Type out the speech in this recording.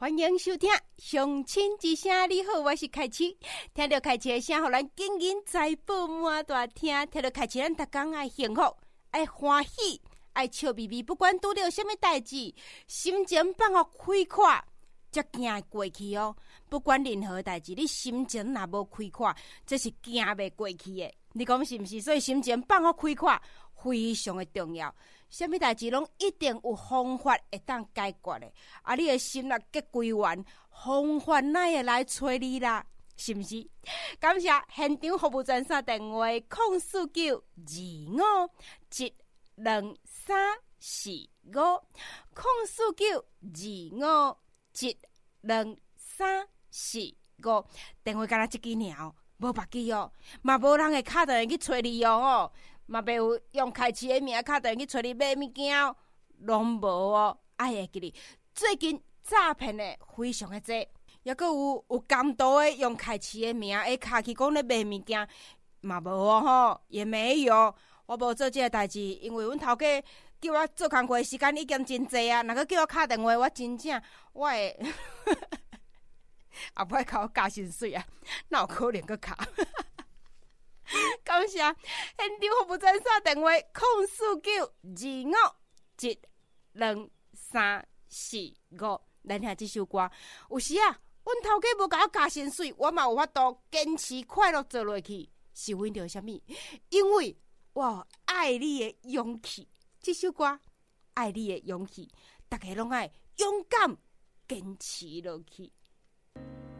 欢迎收听《乡亲之声》，你好，我是凯琪。听到凯琪的声，互咱紧紧财宝满大厅。听到凯琪，咱逐工爱幸福，爱欢喜，爱笑眯眯。不管拄到什么代志，心情放互开阔，才行过去哦。不管任何代志，你心情若无开阔，这是行袂过去的。你讲是毋是？所以心情放互开阔非常的重要。什么代志拢一定有方法会当解决的。啊，你的心若结归完，方法哪会来找你啦？是毋是？感谢现场服务专线电话049-252-245，049-252-245，电话敢若一支尔，无别记哦，嘛无人会敲电话去找你哦。嘛袂有用开市的名敲电话去找你买物件哦，拢无哦。爱会记哩，最近诈骗的非常的多，也阁有监督的用开市的名敲去讲咧买物件，嘛无哦吼，也没有。我无做这个代志，因为阮头家叫我做工课的时间已经真济啊，若阁叫我敲电话，我真正我会也不会甲我加薪水啊，哪有可能阁敲？感谢现场服务专线电话049-251-2345。咱听这首歌，有时啊，阮头家无甲我加薪水，我嘛有法度坚持快乐做落去，是因为什么？因为我爱你的勇气。这首歌爱你的勇气，大家拢爱勇敢坚持落去。